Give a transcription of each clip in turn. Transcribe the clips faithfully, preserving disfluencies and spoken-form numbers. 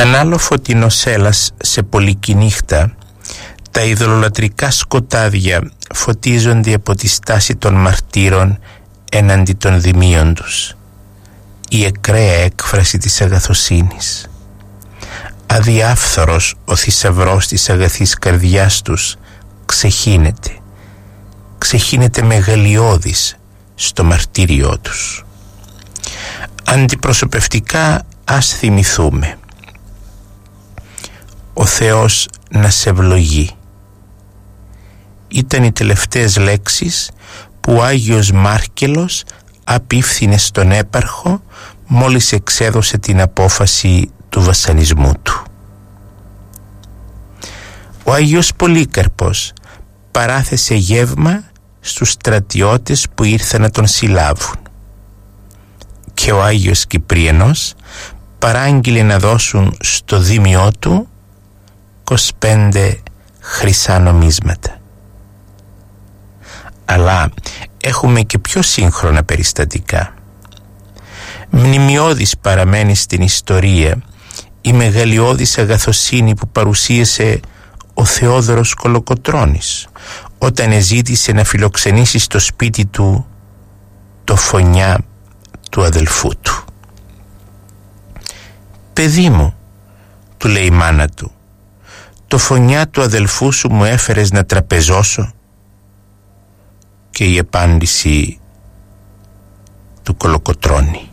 Σαν άλλο φωτεινός έλας σε πολική νύχτα, τα ειδωλολατρικά σκοτάδια φωτίζονται από τη στάση των μαρτύρων έναντι των δημίων τους. Η εκραία έκφραση της αγαθοσύνης. Αδιάφθορος ο θησαυρός της αγαθής καρδιάς τους ξεχύνεται, ξεχύνεται μεγαλειώδης στο μαρτύριό τους. Αντιπροσωπευτικά ας θυμηθούμε. Ο Θεός να σε ευλογεί. Ήταν οι τελευταίες λέξεις που ο Άγιος Μάρκελος απίφθινε στον έπαρχο μόλις εξέδωσε την απόφαση του βασανισμού του. Ο Άγιος Πολύκαρπος παράθεσε γεύμα στους στρατιώτες που ήρθαν να τον συλλάβουν και ο Άγιος Κυπρίανος παράγγειλε να δώσουν στο δήμιό του είκοσι πέντε χρυσά νομίσματα. Αλλά έχουμε και πιο σύγχρονα περιστατικά. Μνημειώδης παραμένει στην ιστορία η μεγαλειώδης αγαθοσύνη που παρουσίασε ο Θεόδωρος Κολοκοτρώνης όταν εζήτησε να φιλοξενήσει στο σπίτι του το Φωνιά του αδελφού του. «Παιδί μου», του λέει η μάνα του, «το Φωνιά του αδελφού σου μου έφερες να τραπεζώσω?» Και η απάντηση του Κολοκοτρώνη: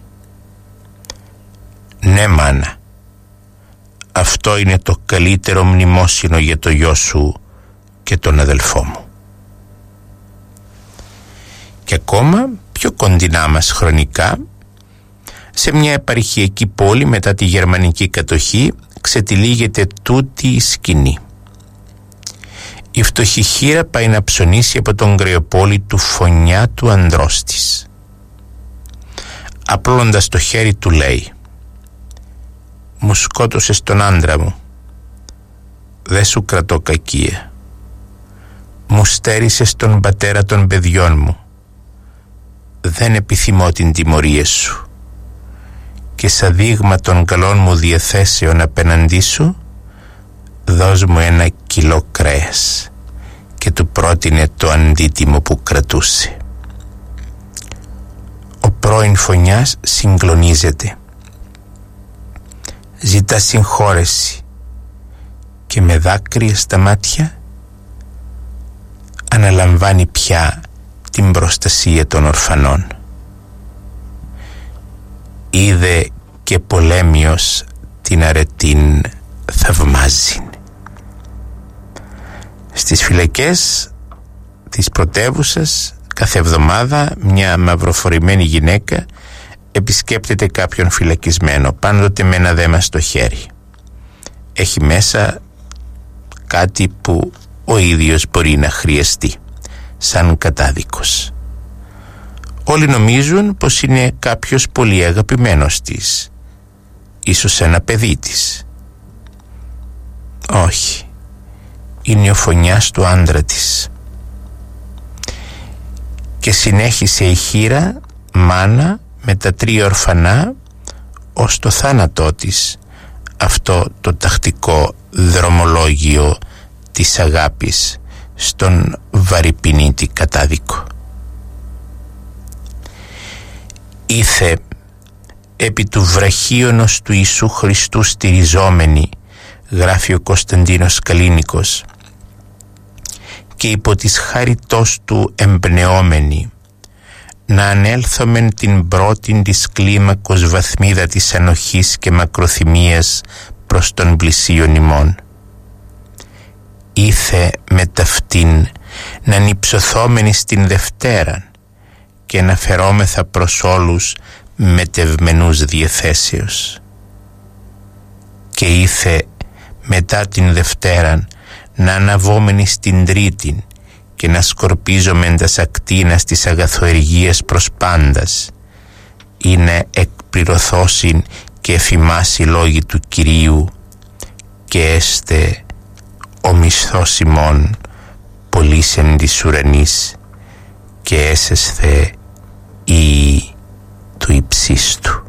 «Ναι, μάνα, αυτό είναι το καλύτερο μνημόσυνο για το γιο σου και τον αδελφό μου». Και ακόμα πιο κοντινά μας χρονικά, σε μια επαρχιακή πόλη μετά τη γερμανική κατοχή, ξετυλίγεται τούτη η σκηνή. Η φτωχή χήρα πάει να ψωνίσει από τον κρεοπόλη του Φωνιά του ανδρός της. Απλώνοντας το χέρι του λέει: «Μου σκότωσες τον άντρα μου, δε σου κρατώ κακία. Μου στέρισες τον πατέρα των παιδιών μου, δεν επιθυμώ την τιμωρία σου. Και σαν δείγμα των καλών μου διαθέσεων απέναντί σου, δώσ' μου ένα κιλό κρέας». Και του πρότεινε το αντίτιμο που κρατούσε. Ο πρώην Φωνιάς συγκλονίζεται, ζητά συγχώρεση και με δάκρυα στα μάτια αναλαμβάνει πια την προστασία των ορφανών. Είδε και πολέμιος την αρετήν θαυμάζει. Στις φυλακές της πρωτεύουσας κάθε εβδομάδα μια μαυροφορημένη γυναίκα επισκέπτεται κάποιον φυλακισμένο, πάντοτε με ένα δέμα στο χέρι. Έχει μέσα κάτι που ο ίδιος μπορεί να χρειαστεί, σαν κατάδικος. Όλοι νομίζουν πως είναι κάποιος πολύ αγαπημένος της, ίσως ένα παιδί της. Όχι, είναι ο Φωνιάς του άντρα της. Και συνέχισε η χήρα μάνα με τα τρία ορφανά ως το θάνατό της αυτό το τακτικό δρομολόγιο της αγάπης στον βαρυπινίτη κατάδικο. Ήθε επί του βραχίωνος του Ιησού Χριστού στηριζόμενη, γράφει ο Κωνσταντίνος Καλίνικος, και υπό της χάριτός του εμπνεόμενη, να ανέλθομεν την πρώτην της κλίμακος βαθμίδα της ανοχής και μακροθυμίας προς τον πλησίον ημών. Ήθε με ταυτήν να ανυψωθόμενοι στην Δευτέραν και να φερόμεθα προς όλους μετευμενούς διαθέσεως. Και ήθε μετά την Δευτέραν να αναβόμενοι στην Τρίτην και να σκορπίζομεν τας ακτίνας της αγαθοεργίας προς πάντας, είναι εκπληρωθώσιν και εφημάς οι λόγοι του Κυρίου, και έστε ο μισθός ημών πολύς εν της ουρανής, και έσεσθε ή του υψίστου.